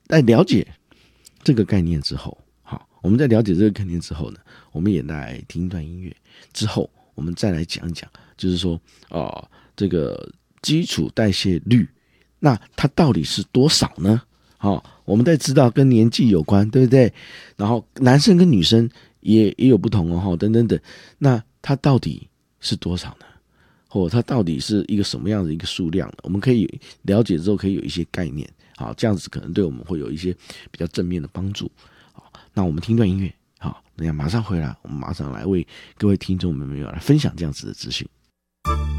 在了解这个概念之后，好，我们在了解这个概念之后呢，我们也来听一段音乐之后，我们再来讲一讲，就是说这个基础代谢率，那它到底是多少呢？我们在知道跟年纪有关，对不对？然后男生跟女生也有不同哦，等等等。那它到底是多少呢？或它到底是一个什么样的一个数量呢？我们可以了解之后，可以有一些概念，好，这样子可能对我们会有一些比较正面的帮助。好，那我们听段音乐，好，那马上回来，我们马上来为各位听众们来分享这样子的资讯。